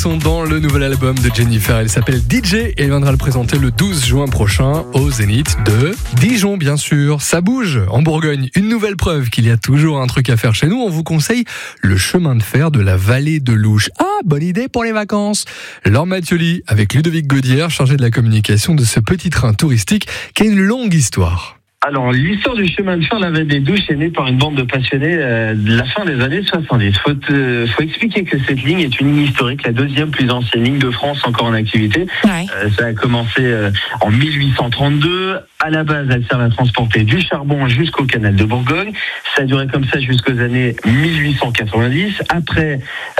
Sont dans le nouvel album de Jennifer, elle s'appelle DJ et elle viendra le présenter le 12 juin prochain au Zénith de Dijon, bien sûr. Ça bouge en Bourgogne, une nouvelle preuve qu'il y a toujours un truc à faire chez nous. On vous conseille le chemin de fer de la vallée de l'Ouche. Ah, bonne idée pour les vacances. Laure Mathioli avec Ludovic Gaudière, chargé de la communication de ce petit train touristique qui a une longue histoire. Alors, l'histoire du chemin de fer de la vallée de l'Ouche est née par une bande de passionnés de la fin des années 70. Faut expliquer que cette ligne est une ligne historique, la deuxième plus ancienne ligne de France encore en activité. Ouais. Ça a commencé en 1832. À la base, elle sert à transporter du charbon jusqu'au canal de Bourgogne. Ça a duré comme ça jusqu'aux années 1890. Après,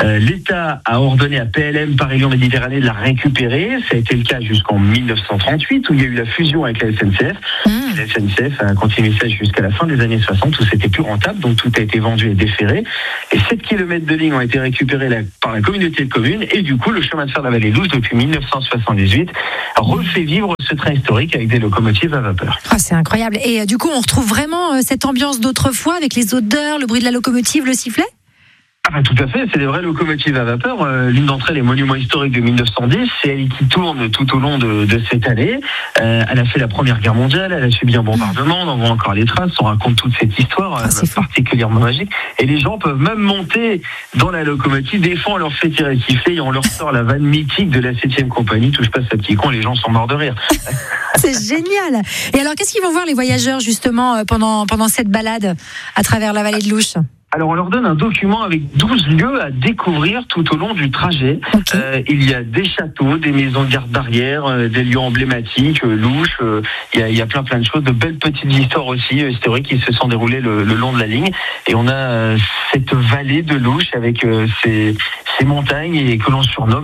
l'État a ordonné à PLM Paris-Lyon Méditerranée de la récupérer. Ça a été le cas jusqu'en 1938 où il y a eu la fusion avec la SNCF. La SNCF a continué ça jusqu'à la fin des années 60 où c'était plus rentable, donc tout a été vendu et déféré. Et 7 km de ligne ont été récupérés par la communauté de communes et du coup, le chemin de fer de la vallée de l'Ouche, depuis 1978, refait vivre ce train historique avec des locomotives à vapeur. Ah, c'est incroyable. Et du coup, on retrouve vraiment cette ambiance d'autrefois avec les odeurs, le bruit de la locomotive, le sifflet ? Ah bah, tout à fait, c'est des vraies locomotives à vapeur. L'une d'entre elles est Monument historique de 1910. C'est elle qui tourne tout au long de cette année. Elle a fait la Première Guerre mondiale, elle a subi un bombardement, on en voit encore les traces, on raconte toute cette histoire particulièrement magique. Et les gens peuvent même monter dans la locomotive. Des fois, on leur fait tirer le sifflet et on leur sort la vanne mythique de la 7e compagnie. Touche pas sa petit con, les gens sont morts de rire. C'est génial. Et alors, qu'est-ce qu'ils vont voir les voyageurs justement pendant cette balade à travers la vallée de l'Ouche ? Alors, on leur donne un document avec 12 lieux à découvrir tout au long du trajet. Okay. Il y a des châteaux, des maisons de garde barrière, des lieux emblématiques, l'Ouche. Il y a plein de choses, de belles petites histoires aussi historiques qui se sont déroulées le long de la ligne. Et on a cette vallée de l'Ouche avec ces montagnes et que l'on surnomme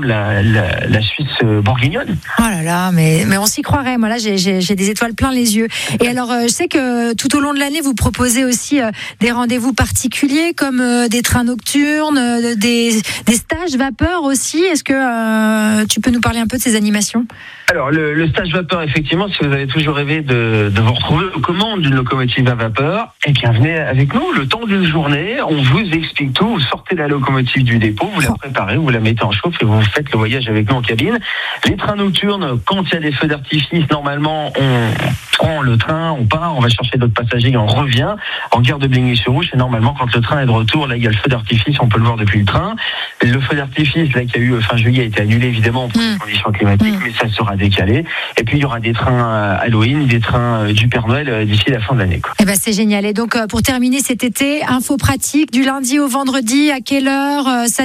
la Suisse bourguignonne. Oh là là, mais on s'y croirait. Moi là, j'ai des étoiles plein les yeux. Et alors, je sais que tout au long de l'année, vous proposez aussi des rendez-vous particuliers comme des trains nocturnes, des stages vapeur aussi. Est-ce que tu peux nous parler un peu de ces animations ? Alors, le stage vapeur, effectivement, si vous avez toujours rêvé de vous retrouver aux commandes d'une locomotive à vapeur, eh bien, venez avec nous. Le temps d'une journée, on vous explique tout. Vous sortez la locomotive du dépôt, vous la préparez, vous la mettez en chauffe et vous faites le voyage avec nous en cabine. Les trains nocturnes, quand il y a des feux d'artifice, normalement, on prend le train, on part, on va chercher d'autres passagers et on revient en gare de Bligny-sur-Rouge. Et normalement, quand le train est de retour, là, il y a le feu d'artifice, on peut le voir depuis le train. Le feu d'artifice, là, qu'il y a eu fin juillet, a été annulé, évidemment, pour les conditions climatiques, mais ça sera décalé. Et puis, il y aura des trains Halloween, des trains du Père Noël d'ici la fin de l'année, quoi. Eh ben, c'est génial. Et donc, pour terminer cet été, info pratique, du lundi au vendredi, à quelle heure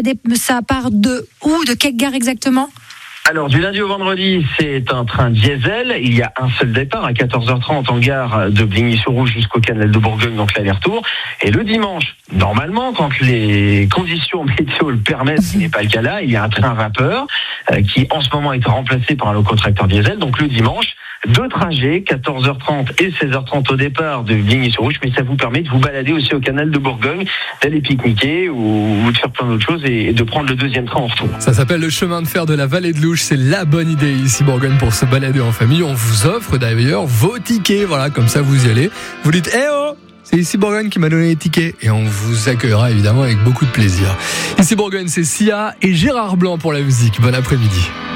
ça part de où, de quelle gare exactement ? Alors, du lundi au vendredi, c'est un train diesel. Il y a un seul départ à 14h30 en gare de Bligny-sur-Rouge jusqu'au canal de Bourgogne, donc l'aller-retour. Et le dimanche, normalement, quand les conditions météo le permettent, ce n'est pas le cas là, il y a un train vapeur qui, en ce moment, est remplacé par un locotracteur diesel. Donc, le dimanche, 2 trajets, 14h30 et 16h30 au départ de Bligny-sur-Rouge, mais ça vous permet de vous balader aussi au canal de Bourgogne, d'aller pique-niquer ou de faire plein d'autres choses et de prendre le deuxième train en retour. Ça s'appelle le chemin de fer de la vallée de l'Ouche, c'est la bonne idée ici Bourgogne pour se balader en famille. On vous offre d'ailleurs vos tickets, voilà, comme ça vous y allez. Vous dites « Eh oh !» C'est ici Bourgogne qui m'a donné les tickets et on vous accueillera évidemment avec beaucoup de plaisir. Ici Bourgogne, c'est Sia et Gérard Blanc pour la musique. Bon après-midi.